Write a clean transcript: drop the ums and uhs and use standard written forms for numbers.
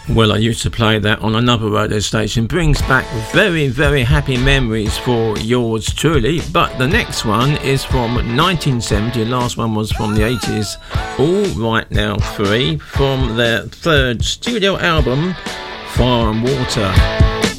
Well, I used to play that on another radio station. Brings back very, very happy memories for yours truly. But the next one is from 1970. The last one was from the 80s. All Right Now 3 from their third studio album, Fire and Water.